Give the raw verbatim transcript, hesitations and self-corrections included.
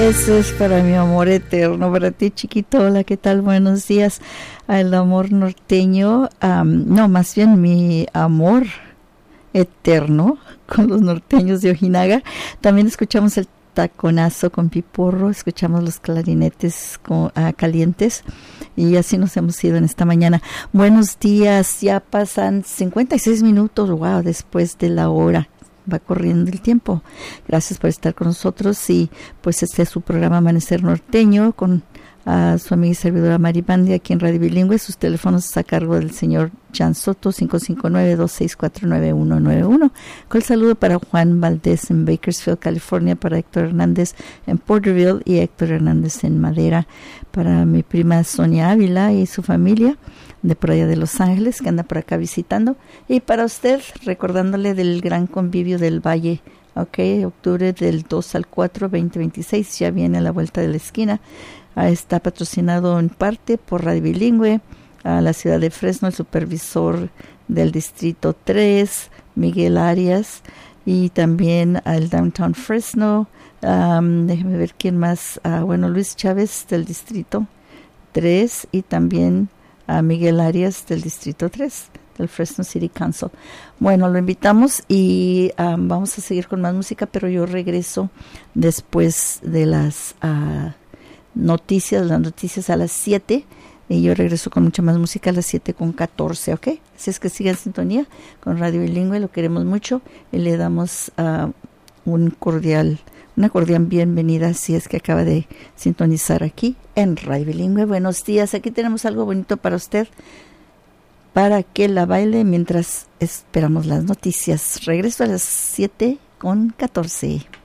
Eso es para mi amor eterno, para ti, chiquito. Hola, ¿qué tal? Buenos días. El amor norteño, um, no, más bien mi amor eterno con los norteños de Ojinaga. También escuchamos el taconazo con Piporro, escuchamos los clarinetes con, uh, calientes, y así nos hemos ido en esta mañana. Buenos días, ya pasan cincuenta y seis minutos, wow, después de la hora. Va corriendo el tiempo. Gracias por estar con nosotros, y pues este es su programa Amanecer Norteño con a su amiga y servidora Mari Bandi aquí en Radio Bilingüe. Sus teléfonos a cargo del señor Jan Soto, cinco cinco nueve, dos seis cuatro, nueve uno nueve uno. Con el saludo para Juan Valdés en Bakersfield, California, para Héctor Hernández en Porterville y Héctor Hernández en Madera, para mi prima Sonia Ávila y su familia de por allá de Los Ángeles, que anda por acá visitando, y para usted, recordándole del gran convivio del Valle. Ok, octubre del dos al cuatro, veinte veintiséis, ya viene a la vuelta de la esquina. Ah, está patrocinado en parte por Radio Bilingüe, a la ciudad de Fresno, el supervisor del Distrito tres, Miguel Arias, y también al Downtown Fresno. Um, déjeme ver quién más. Uh, bueno, Luis Chávez del Distrito tres, y también a Miguel Arias del Distrito tres, del Fresno City Council. Bueno, lo invitamos, y um, vamos a seguir con más música, pero yo regreso después de las uh, noticias, las noticias a las siete, y yo regreso con mucha más música a las siete con catorce, ¿ok? Así es que sigan en sintonía con Radio Bilingüe, lo queremos mucho, y le damos uh, un cordial, una cordial bienvenida si es que acaba de sintonizar aquí en Radio Bilingüe. Buenos días, aquí tenemos algo bonito para usted, para que la baile mientras esperamos las noticias. Regreso a las siete con catorce.